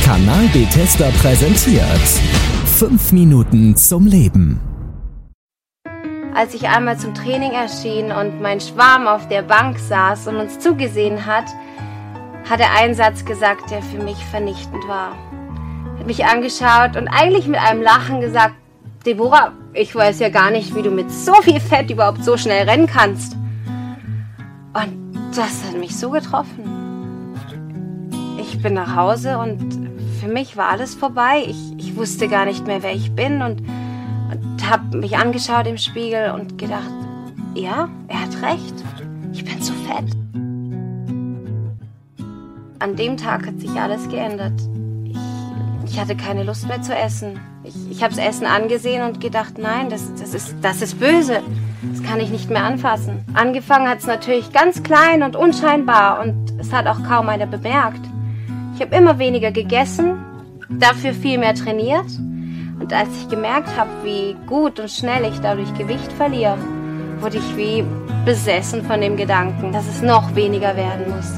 Kanal Bethesda präsentiert 5 Minuten zum Leben. Als ich einmal zum Training erschien und mein Schwarm auf der Bank saß und uns zugesehen hat, hat er einen Satz gesagt, der für mich vernichtend war. Er hat mich angeschaut und eigentlich mit einem Lachen gesagt: Deborah, ich weiß ja gar nicht, wie du mit so viel Fett überhaupt so schnell rennen kannst. Und das hat mich so getroffen. Ich bin nach Hause und für mich war alles vorbei. Ich wusste gar nicht mehr, wer ich bin und habe mich angeschaut im Spiegel und gedacht, ja, er hat recht. Ich bin zu fett. An dem Tag hat sich alles geändert. Ich hatte keine Lust mehr zu essen. Ich habe das Essen angesehen und gedacht, nein, das ist böse. Das kann ich nicht mehr anfassen. Angefangen hat es natürlich ganz klein und unscheinbar und es hat auch kaum einer bemerkt. Ich habe immer weniger gegessen, dafür viel mehr trainiert. Und als ich gemerkt habe, wie gut und schnell ich dadurch Gewicht verliere, wurde ich wie besessen von dem Gedanken, dass es noch weniger werden muss.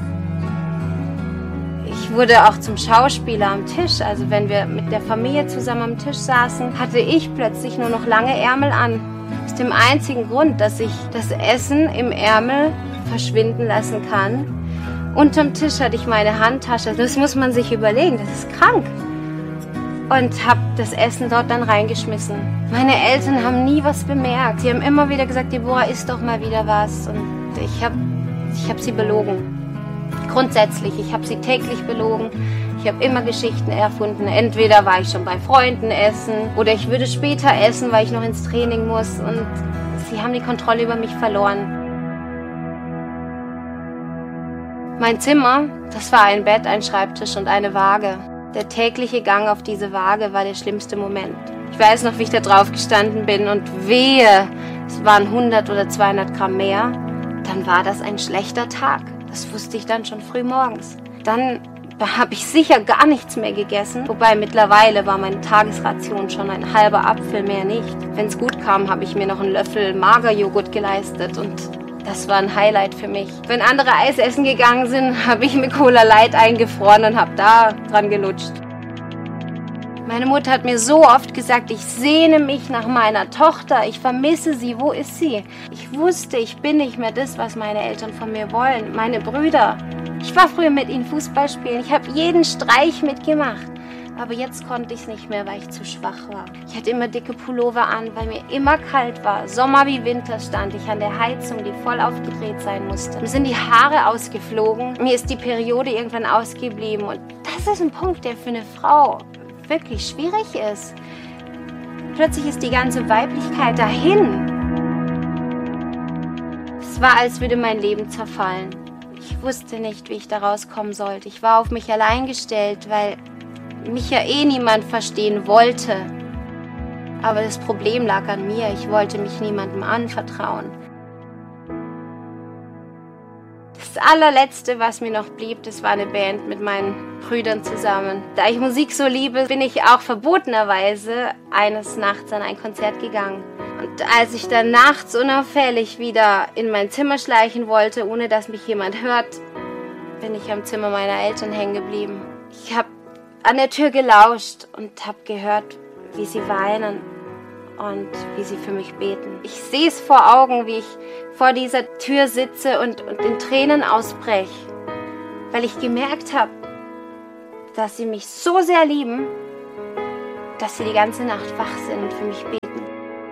Ich wurde auch zum Schauspieler am Tisch. Also wenn wir mit der Familie zusammen am Tisch saßen, hatte ich plötzlich nur noch lange Ärmel an. Aus dem einzigen Grund, dass ich das Essen im Ärmel verschwinden lassen kann. Unterm Tisch hatte ich meine Handtasche. Das muss man sich überlegen, das ist krank. Und habe das Essen dort dann reingeschmissen. Meine Eltern haben nie was bemerkt. Sie haben immer wieder gesagt, Deborah, isst doch mal wieder was. Und ich hab sie belogen. Grundsätzlich, ich habe sie täglich belogen. Ich habe immer Geschichten erfunden. Entweder war ich schon bei Freunden essen oder ich würde später essen, weil ich noch ins Training muss. Und sie haben die Kontrolle über mich verloren. Mein Zimmer, das war ein Bett, ein Schreibtisch und eine Waage. Der tägliche Gang auf diese Waage war der schlimmste Moment. Ich weiß noch, wie ich da drauf gestanden bin und wehe, es waren 100 oder 200 Gramm mehr. Dann war das ein schlechter Tag. Das wusste ich dann schon früh morgens. Dann habe ich sicher gar nichts mehr gegessen. Wobei mittlerweile war meine Tagesration schon ein halber Apfel, mehr nicht. Wenn es gut kam, habe ich mir noch einen Löffel Magerjoghurt geleistet und das war ein Highlight für mich. Wenn andere Eis essen gegangen sind, habe ich mir Cola Light eingefroren und habe da dran gelutscht. Meine Mutter hat mir so oft gesagt, ich sehne mich nach meiner Tochter, ich vermisse sie, wo ist sie? Ich wusste, ich bin nicht mehr das, was meine Eltern von mir wollen, meine Brüder. Ich war früher mit ihnen Fußball spielen, ich habe jeden Streich mitgemacht. Aber jetzt konnte ich es nicht mehr, weil ich zu schwach war. Ich hatte immer dicke Pullover an, weil mir immer kalt war. Sommer wie Winter stand ich an der Heizung, die voll aufgedreht sein musste. Mir sind die Haare ausgeflogen. Mir ist die Periode irgendwann ausgeblieben. Und das ist ein Punkt, der für eine Frau wirklich schwierig ist. Plötzlich ist die ganze Weiblichkeit dahin. Es war, als würde mein Leben zerfallen. Ich wusste nicht, wie ich da rauskommen sollte. Ich war auf mich allein gestellt, weil mich ja niemand verstehen wollte. Aber das Problem lag an mir. Ich wollte mich niemandem anvertrauen. Das allerletzte, was mir noch blieb, das war eine Band mit meinen Brüdern zusammen. Da ich Musik so liebe, bin ich auch verbotenerweise eines Nachts an ein Konzert gegangen. Und als ich dann nachts unauffällig wieder in mein Zimmer schleichen wollte, ohne dass mich jemand hört, bin ich am Zimmer meiner Eltern hängen geblieben. Ich habe an der Tür gelauscht und habe gehört, wie sie weinen und wie sie für mich beten. Ich sehe es vor Augen, wie ich vor dieser Tür sitze und in Tränen ausbreche, weil ich gemerkt habe, dass sie mich so sehr lieben, dass sie die ganze Nacht wach sind und für mich beten.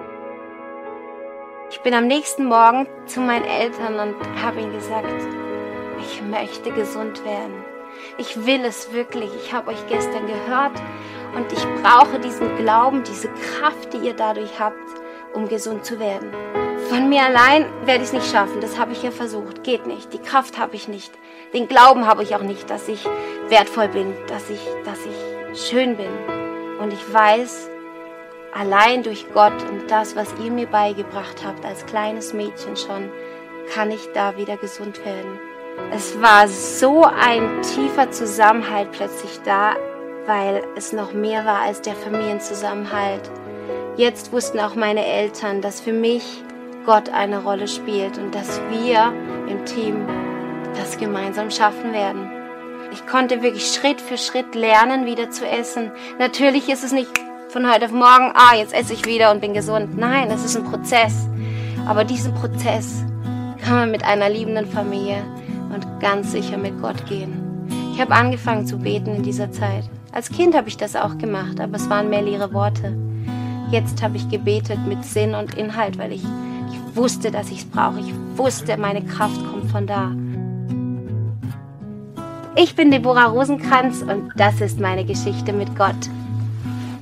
Ich bin am nächsten Morgen zu meinen Eltern und habe ihnen gesagt, ich möchte gesund werden. Ich will es wirklich. Ich habe euch gestern gehört und ich brauche diesen Glauben, diese Kraft, die ihr dadurch habt, um gesund zu werden. Von mir allein werde ich es nicht schaffen. Das habe ich ja versucht. Geht nicht. Die Kraft habe ich nicht. Den Glauben habe ich auch nicht, dass ich wertvoll bin, dass ich schön bin. Und ich weiß, allein durch Gott und das, was ihr mir beigebracht habt, als kleines Mädchen schon, kann ich da wieder gesund werden. Es war so ein tiefer Zusammenhalt plötzlich da, weil es noch mehr war als der Familienzusammenhalt. Jetzt wussten auch meine Eltern, dass für mich Gott eine Rolle spielt und dass wir im Team das gemeinsam schaffen werden. Ich konnte wirklich Schritt für Schritt lernen, wieder zu essen. Natürlich ist es nicht von heute auf morgen, jetzt esse ich wieder und bin gesund. Nein, es ist ein Prozess. Aber diesen Prozess kann man mit einer liebenden Familie und ganz sicher mit Gott gehen. Ich habe angefangen zu beten in dieser Zeit. Als Kind habe ich das auch gemacht, aber es waren mehr leere Worte. Jetzt habe ich gebetet mit Sinn und Inhalt, weil ich wusste, dass ich es brauche. Ich wusste, meine Kraft kommt von da. Ich bin Deborah Rosenkranz und das ist meine Geschichte mit Gott.